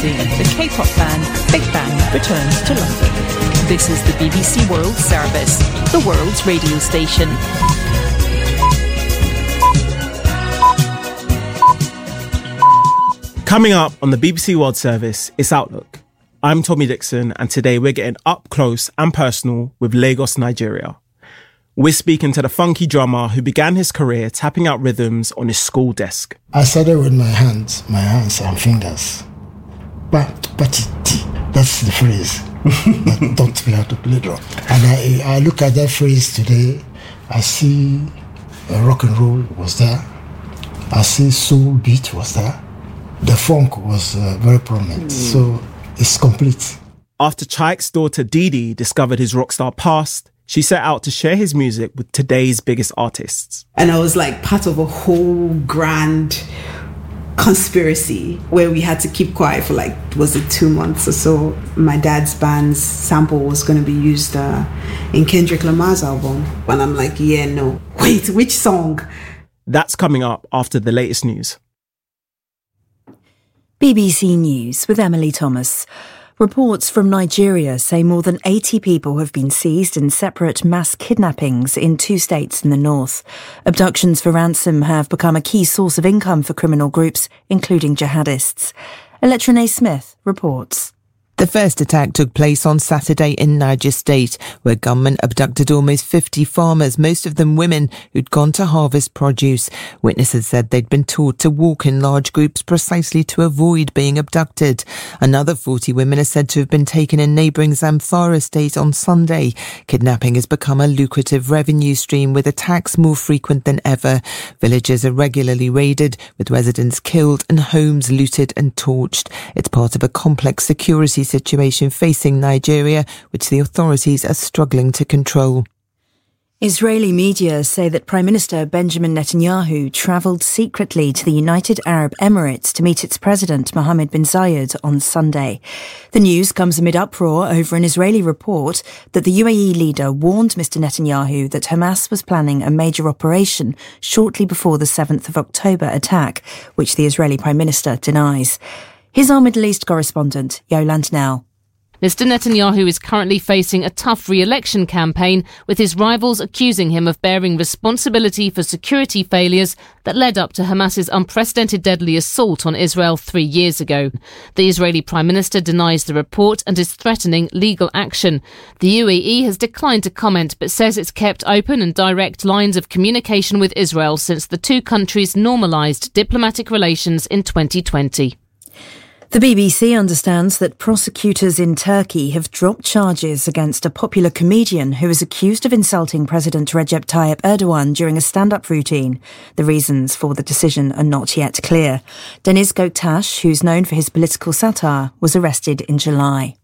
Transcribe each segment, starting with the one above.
BBC, the K-pop band Big Bang returns to London. This is the BBC World Service, the world's radio station. Coming up on the BBC World Service, it's Outlook. I'm Tommy Dixon, and today we're getting up close and personal with Lagos, Nigeria. We're speaking to the funky drummer who began his career tapping out rhythms on his school desk. I started with my hands and fingers. But that's the phrase. That taught me how to play drum. And I look at that phrase today, I see rock and roll was there. I see soul beat was there. The funk was very prominent, so it's complete. After Chaik's daughter Didi discovered his rockstar past, she set out to share his music with today's biggest artists. And I was like part of a whole grand conspiracy where we had to keep quiet for 2 months or so. My dad's band's sample was going to be used in Kendrick Lamar's album. And I'm like, yeah, no, wait, which song? That's coming up after the latest news. BBC News with Emily Thomas. Reports from Nigeria say more than 80 people have been seized in separate mass kidnappings in 2 states in the north. Abductions for ransom have become a key source of income for criminal groups, including jihadists. Electrine Smith reports. The first attack took place on Saturday in Niger State, where gunmen abducted almost 50 farmers, most of them women, who'd gone to harvest produce. Witnesses said they'd been taught to walk in large groups precisely to avoid being abducted. Another 40 women are said to have been taken in neighbouring Zamfara State on Sunday. Kidnapping has become a lucrative revenue stream, with attacks more frequent than ever. Villages are regularly raided, with residents killed and homes looted and torched. It's part of a complex security situation facing Nigeria, which the authorities are struggling to control. Israeli media say that Prime Minister Benjamin Netanyahu travelled secretly to the United Arab Emirates to meet its president Mohammed bin Zayed on Sunday. The news comes amid uproar over an Israeli report that the UAE leader warned Mr Netanyahu that Hamas was planning a major operation shortly before the 7th of October attack, which the Israeli Prime Minister denies. Here's our Middle East correspondent, Yolande Nell. Mr Netanyahu is currently facing a tough re-election campaign, with his rivals accusing him of bearing responsibility for security failures that led up to Hamas's unprecedented deadly assault on Israel 3 years ago. The Israeli Prime Minister denies the report and is threatening legal action. The UAE has declined to comment, but says it's kept open and direct lines of communication with Israel since the two countries normalised diplomatic relations in 2020. The BBC understands that prosecutors in Turkey have dropped charges against a popular comedian who is accused of insulting President Recep Tayyip Erdogan during a stand-up routine. The reasons for the decision are not yet clear. Deniz Göktaş, who's known for his political satire, was arrested in July.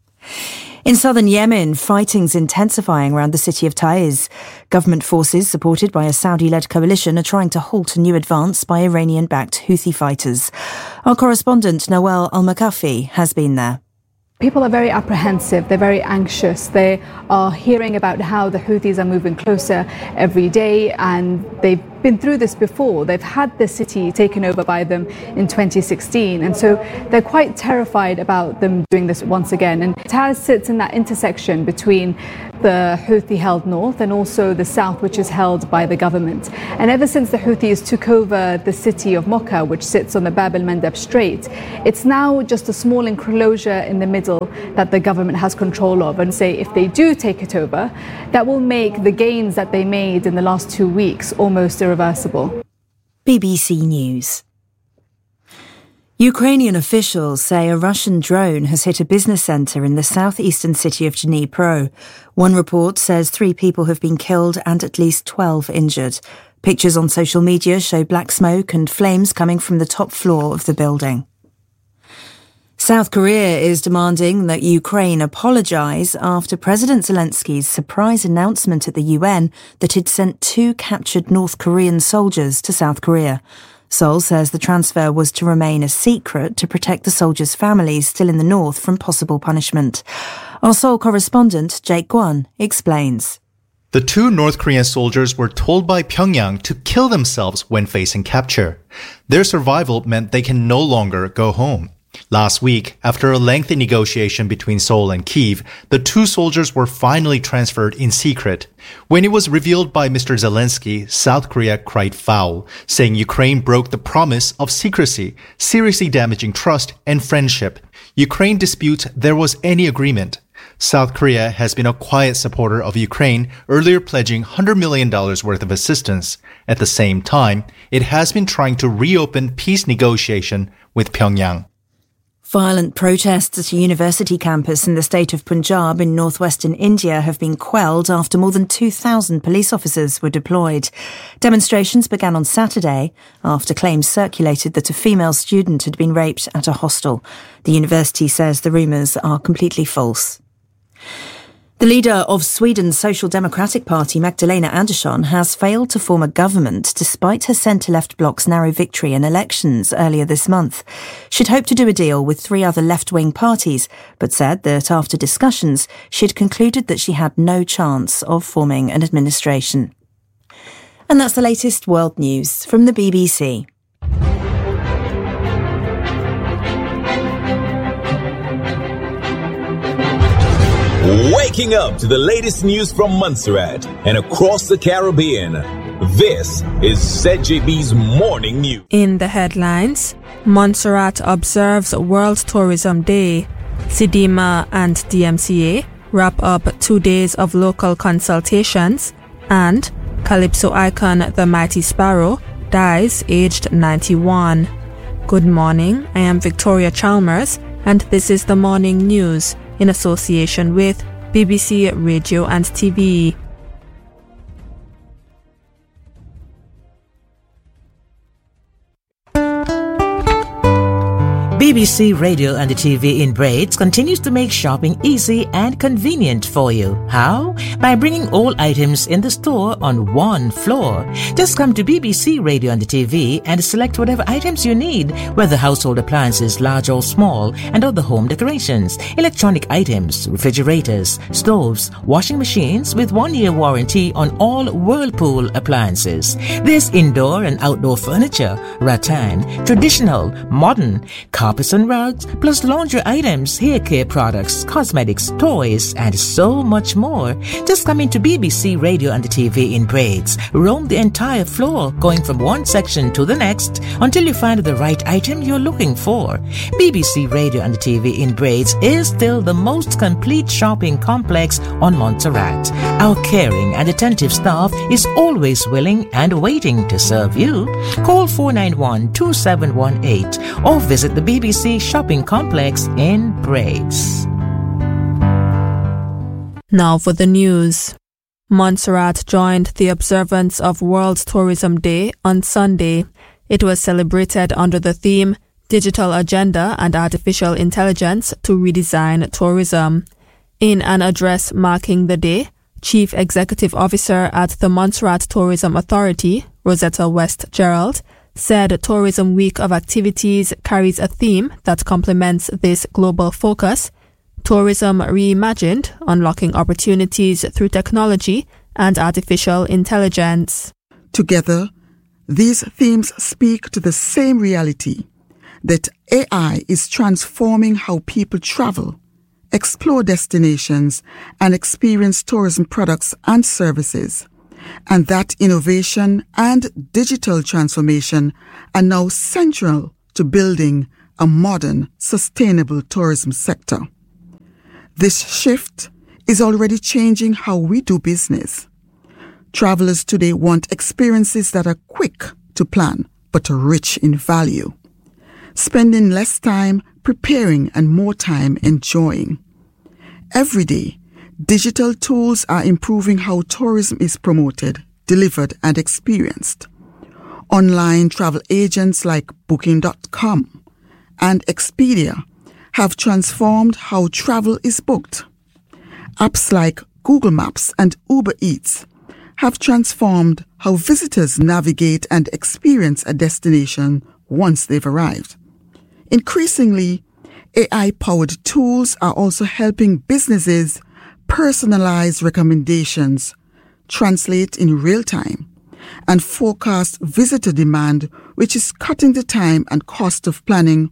In southern Yemen, fighting's intensifying around the city of Taiz. Government forces, supported by a Saudi-led coalition, are trying to halt a new advance by Iranian-backed Houthi fighters. Our correspondent, Noel Al-Makafi, has been there. People are very apprehensive, they're very anxious. They are hearing about how the Houthis are moving closer every day, and they've been through this before. They've had the city taken over by them in 2016, and so they're quite terrified about them doing this once again. And Taiz sits in that intersection between the Houthi-held north and also the south, which is held by the government. And ever since the Houthis took over the city of Mocha, which sits on the Bab el-Mandeb Strait, it's now just a small enclosure in the middle that the government has control of. And say if they do take it over, that will make the gains that they made in the last 2 weeks almost irreversible. BBC News. Ukrainian officials say a Russian drone has hit a business centre in the southeastern city of Dnipro. One report says 3 people have been killed and at least 12 injured. Pictures on social media show black smoke and flames coming from the top floor of the building. South Korea is demanding that Ukraine apologise after President Zelensky's surprise announcement at the UN that he'd sent 2 captured North Korean soldiers to South Korea. Seoul says the transfer was to remain a secret to protect the soldiers' families still in the north from possible punishment. Our Seoul correspondent, Jake Kwon, explains. The 2 North Korean soldiers were told by Pyongyang to kill themselves when facing capture. Their survival meant they can no longer go home. Last week, after a lengthy negotiation between Seoul and Kyiv, the two soldiers were finally transferred in secret. When it was revealed by Mr. Zelensky, South Korea cried foul, saying Ukraine broke the promise of secrecy, seriously damaging trust and friendship. Ukraine disputes there was any agreement. South Korea has been a quiet supporter of Ukraine, earlier pledging $100 million worth of assistance. At the same time, it has been trying to reopen peace negotiation with Pyongyang. Violent protests at a university campus in the state of Punjab in northwestern India have been quelled after more than 2,000 police officers were deployed. Demonstrations began on Saturday after claims circulated that a female student had been raped at a hostel. The university says the rumours are completely false. The leader of Sweden's Social Democratic Party, Magdalena Andersson, has failed to form a government despite her centre-left bloc's narrow victory in elections earlier this month. She'd hoped to do a deal with 3 other left-wing parties, but said that after discussions, she'd concluded that she had no chance of forming an administration. And that's the latest world news from the BBC. Waking up to the latest news from Montserrat and across the Caribbean. This is ZJB's Morning News. In the headlines, Montserrat observes World Tourism Day. SIDEMA and DMCA wrap up 2 days of local consultations. And Calypso icon The Mighty Sparrow dies aged 91. Good morning, I am Victoria Chalmers and this is the Morning News in association with BBC Radio and TV. BBC Radio and the TV in Braids continues to make shopping easy and convenient for you. How? By bringing all items in the store on one floor. Just come to BBC Radio and the TV and select whatever items you need, whether household appliances large or small, and other home decorations, electronic items, refrigerators, stoves, washing machines with 1-year warranty on all Whirlpool appliances. There's indoor and outdoor furniture, rattan, traditional, modern, carpets and rugs, plus laundry items, hair care products, cosmetics, toys, and so much more. Just come into BBC Radio and the TV in Braids. Roam the entire floor, going from one section to the next until you find the right item you're looking for. BBC Radio and the TV in Braids is still the most complete shopping complex on Montserrat. Our caring and attentive staff is always willing and waiting to serve you. Call 491-2718 or visit the BBC Shopping Complex in Braids. Now for the news. Montserrat joined the observance of World Tourism Day on Sunday. It was celebrated under the theme Digital Agenda and Artificial Intelligence to Redesign Tourism. In an address marking the day, Chief Executive Officer at the Montserrat Tourism Authority, Rosetta West Gerald, said Tourism Week of activities carries a theme that complements this global focus: Tourism Reimagined, unlocking opportunities through technology and artificial intelligence. Together, these themes speak to the same reality, that AI is transforming how people travel, explore destinations, and experience tourism products and services, and that innovation and digital transformation are now central to building a modern, sustainable tourism sector. This shift is already changing how we do business. Travelers today want experiences that are quick to plan but are rich in value, spending less time preparing and more time enjoying. Every day, digital tools are improving how tourism is promoted, delivered, and experienced. Online travel agents like Booking.com and Expedia have transformed how travel is booked. Apps like Google Maps and Uber Eats have transformed how visitors navigate and experience a destination once they've arrived. Increasingly, AI-powered tools are also helping businesses personalize recommendations, translate in real time, and forecast visitor demand, which is cutting the time and cost of planning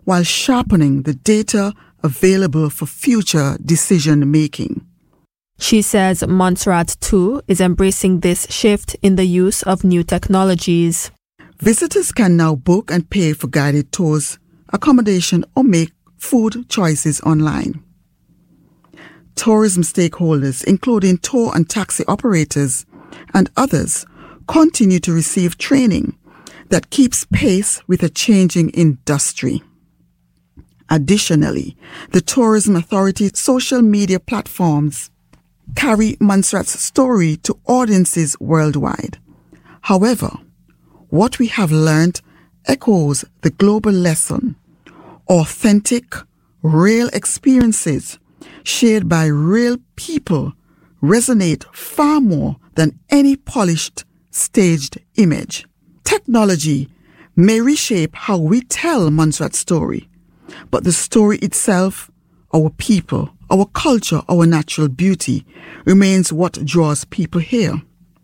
while sharpening the data available for future decision making. She says Montserrat too is embracing this shift in the use of new technologies. Visitors can now book and pay for guided tours, accommodation, or make food choices online. Tourism stakeholders, including tour and taxi operators and others, continue to receive training that keeps pace with a changing industry. Additionally, the Tourism Authority's social media platforms carry Montserrat's story to audiences worldwide. However, what we have learned echoes the global lesson. Authentic, real experiences shared by real people resonate far more than any polished, staged image. Technology may reshape how we tell Montserrat's story, but the story itself, our people, our culture, our natural beauty, remains what draws people here.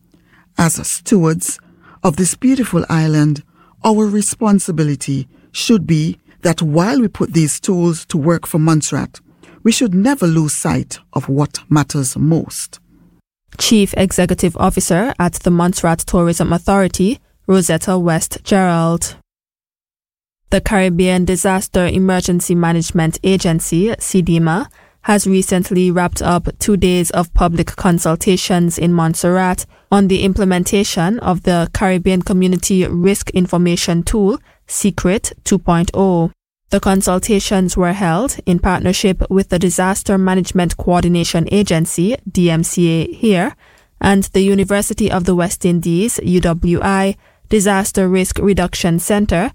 As stewards of this beautiful island, our responsibility should be that while we put these tools to work for Montserrat, we should never lose sight of what matters most. Chief Executive Officer at the Montserrat Tourism Authority, Rosetta West Gerald. The Caribbean Disaster Emergency Management Agency, CDEMA, has recently wrapped up 2 days of public consultations in Montserrat on the implementation of the Caribbean Community Risk Information Tool, SECRET 2.0. The consultations were held in partnership with the Disaster Management Coordination Agency, DMCA here, and the University of the West Indies, UWI, Disaster Risk Reduction Center,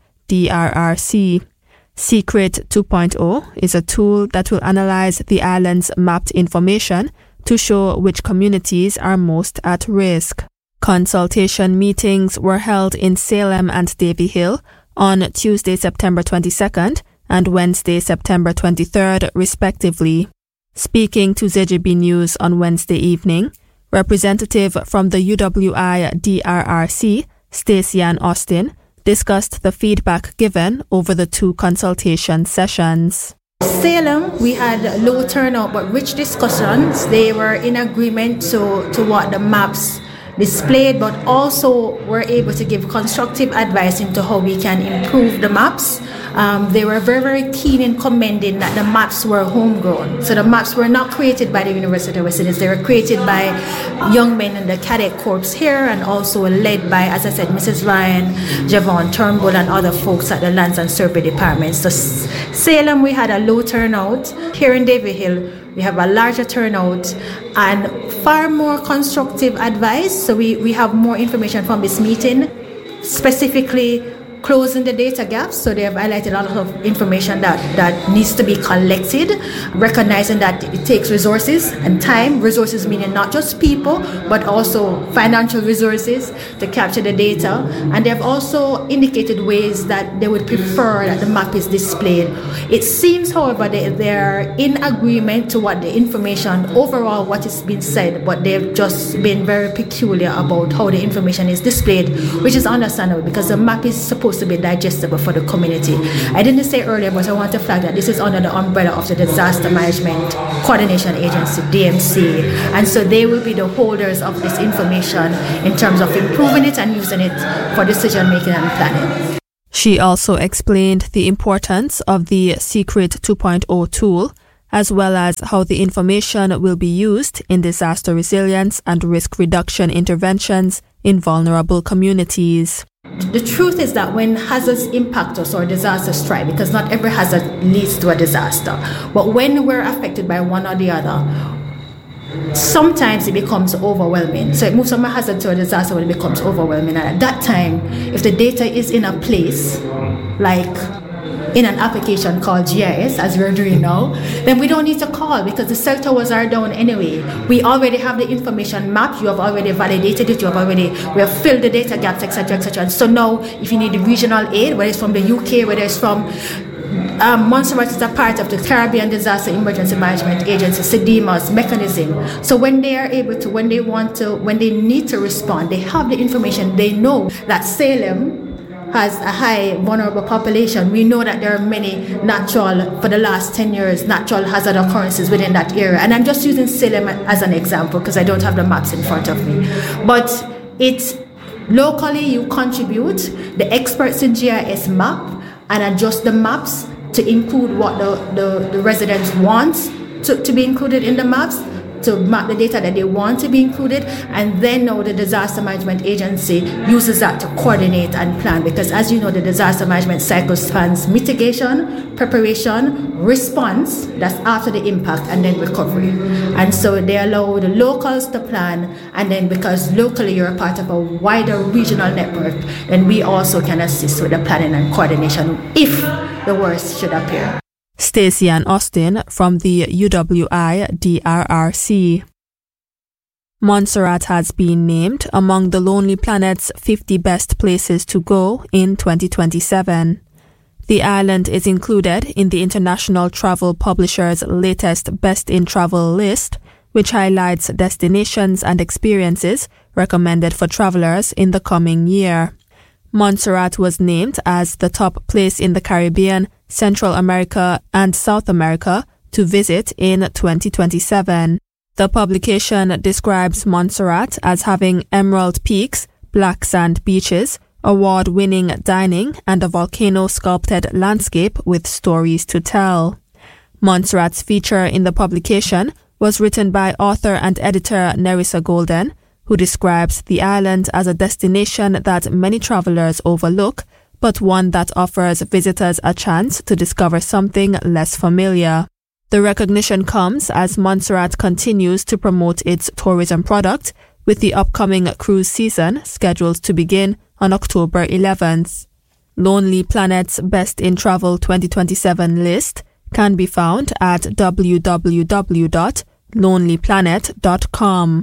DRRC. SECRET 2.0 is a tool that will analyze the island's mapped information to show which communities are most at risk. Consultation meetings were held in Salem and Davie Hill on Tuesday, September 22nd and Wednesday, September 23rd, respectively. Speaking to ZJB News on Wednesday evening, representative from the UWI DRRC, Stacey Ann Austin, discussed the feedback given over the 2 consultation sessions. Salem, we had low turnout but rich discussions. They were in agreement to what the maps displayed, but also were able to give constructive advice into how we can improve the maps. They were very, very keen in commending that the maps were homegrown. So the maps were not created by the University of West Indies. They were created by young men in the Cadet Corps here, and also led by, as I said, Mrs. Ryan, Javon Turnbull, and other folks at the Lands and Survey Department. So Salem, we had a low turnout. Here in Davie Hill, we have a larger turnout and far more constructive advice. So we have more information from this meeting, specifically closing the data gaps. So they have highlighted a lot of information that needs to be collected, recognizing that it takes resources and time, resources meaning not just people, but also financial resources to capture the data. And they have also indicated ways that they would prefer that the map is displayed. It seems, however, they're in agreement to what the information, overall what is being said, but they've just been very peculiar about how the information is displayed, which is understandable because the map is supposed to be digestible for the community. I didn't say earlier, but I want to flag that this is under the umbrella of the Disaster Management Coordination Agency, DMC, and so they will be the holders of this information in terms of improving it and using it for decision making and planning. She also explained the importance of the SECRET 2.0 tool, as well as how the information will be used in disaster resilience and risk reduction interventions in vulnerable communities. The truth is that when hazards impact us or disasters strike, because not every hazard leads to a disaster, but when we're affected by one or the other, sometimes it becomes overwhelming. So it moves from a hazard to a disaster when it becomes overwhelming. And at that time, if the data is in a place, like in an application called GIS, as we're doing now, then we don't need to call because the cell towers are down anyway. We already have the information mapped, you have already validated it, we have filled the data gaps, etc., etc. And so now, if you need the regional aid, whether it's from the UK, whether it's from Montserrat is a part of the Caribbean Disaster Emergency Management Agency, CDEMA's mechanism. So when they are able to, when they need to respond, they have the information, they know that Salem has a high vulnerable population, we know that there are many for the last 10 years, natural hazard occurrences within that area. And I'm just using Salem as an example because I don't have the maps in front of me. But it's locally you contribute, the experts in GIS map and adjust the maps to include what the residents want to be included in the maps, to map the data that they want to be included, and then now the disaster management agency uses that to coordinate and plan, because as you know, the disaster management cycle spans mitigation, preparation, response, that's after the impact, and then recovery. And so they allow the locals to plan, and then because locally you're a part of a wider regional network, then we also can assist with the planning and coordination if the worst should appear. Stacey Ann Austin from the UWI-DRRC. Montserrat has been named among the Lonely Planet's 50 best places to go in 2027. The island is included in the International Travel Publishers' latest Best in Travel list, which highlights destinations and experiences recommended for travelers in the coming year. Montserrat was named as the top place in the Caribbean, Central America and South America to visit in 2027. The publication describes Montserrat as having emerald peaks, black sand beaches, award-winning dining and a volcano-sculpted landscape with stories to tell. Montserrat's feature in the publication was written by author and editor Nerissa Golden, who describes the island as a destination that many travelers overlook, but one that offers visitors a chance to discover something less familiar. The recognition comes as Montserrat continues to promote its tourism product, with the upcoming cruise season scheduled to begin on October 11th. Lonely Planet's Best in Travel 2027 list can be found at www.lonelyplanet.com.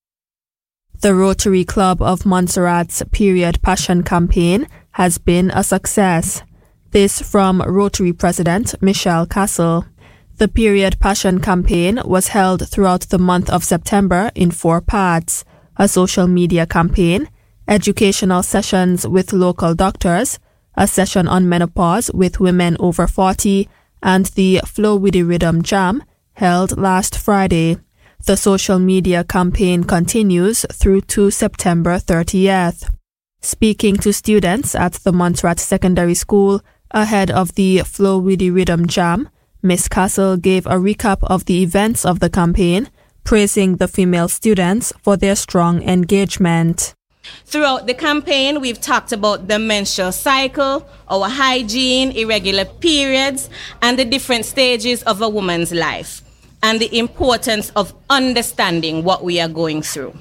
The Rotary Club of Montserrat's Period Passion campaign has been a success. This from Rotary President Michelle Castle. The Period Passion campaign was held throughout the month of September in 4 parts: a social media campaign, educational sessions with local doctors, a session on menopause with women over 40, and the Flow with the Rhythm Jam held last Friday. The social media campaign continues through to September 30th. Speaking to students at the Montserrat Secondary School ahead of the Flow with the Rhythm Jam, Ms. Castle gave a recap of the events of the campaign, praising the female students for their strong engagement. Throughout the campaign, we've talked about the menstrual cycle, our hygiene, irregular periods, and the different stages of a woman's life, and the importance of understanding what we are going through.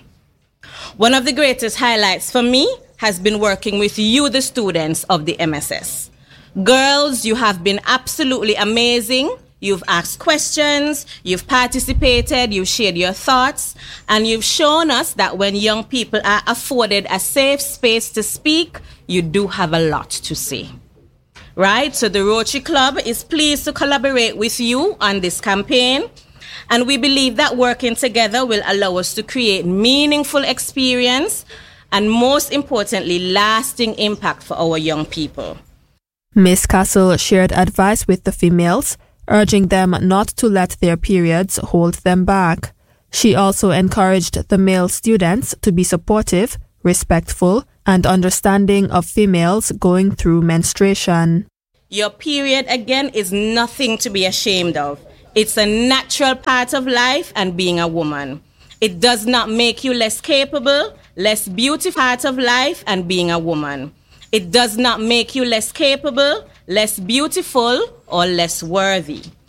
One of the greatest highlights for me has been working with you, the students of the MSS. Girls, you have been absolutely amazing. You've asked questions, you've participated, you've shared your thoughts, and you've shown us that when young people are afforded a safe space to speak, you do have a lot to say. Right? So the Rotary Club is pleased to collaborate with you on this campaign, and we believe that working together will allow us to create meaningful experience and, most importantly, lasting impact for our young people. Ms. Castle shared advice with the females, urging them not to let their periods hold them back. She also encouraged the male students to be supportive, respectful, and understanding of females going through menstruation. Your period, again, is nothing to be ashamed of. It's a natural part of life and being a woman. It does not make you less capable, less beautiful part of life and being a woman. It does not make you less capable, less beautiful, or less worthy.